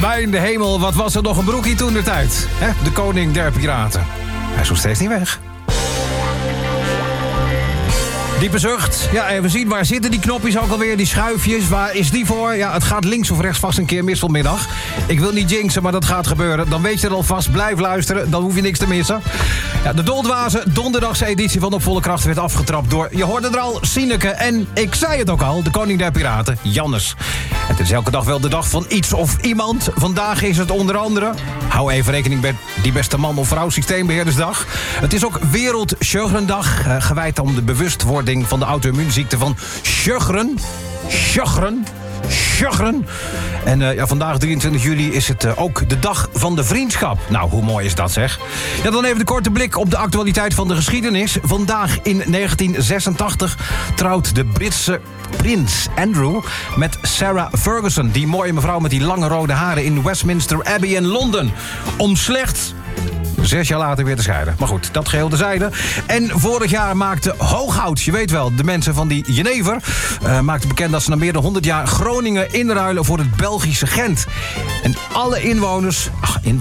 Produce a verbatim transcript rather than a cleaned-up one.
Mijn hemel, wat was er nog een broekie toen de tijd? Hè? De koning der piraten. Hij is nog steeds niet weg. Diepe zucht. Ja, even zien, waar zitten die knopjes ook alweer? Die schuifjes, waar is die voor? Ja, het gaat links of rechts vast een keer mis vanmiddag. Ik wil niet jinxen, maar dat gaat gebeuren. Dan weet je het alvast. Blijf luisteren, dan hoef je niks te missen. Ja, de Doldwazen donderdagse editie van Op Volle Kracht werd afgetrapt door... Je hoorde er al, Sineke en, ik zei het ook al, de koning der piraten, Jannes. Het is elke dag wel de dag van iets of iemand. Vandaag is het onder andere... Hou even rekening met die beste man of vrouw systeembeheerdersdag. Het is ook Wereld Sjögrendag, uh, gewijd aan de bewustwording van de auto-immuunziekte van Sjögren. Sjögren. Sjögren. En uh, ja, vandaag, drieëntwintig juli, is het uh, ook de dag van de vriendschap. Nou, hoe mooi is dat, zeg? Ja, dan even de korte blik op de actualiteit van de geschiedenis. Vandaag in negentien zesentachtig trouwt de Britse prins Andrew met Sarah Ferguson. Die mooie mevrouw met die lange rode haren in Westminster Abbey in Londen. Om slechts... Zes jaar later weer te scheiden. Maar goed, dat geheel terzijde. En vorig jaar maakte Hooghout, je weet wel, de mensen van die Jenever... Uh, maakte bekend dat ze na meer dan honderd jaar Groningen inruilen voor het Belgische Gent. En alle inwoners... Ach, inwoners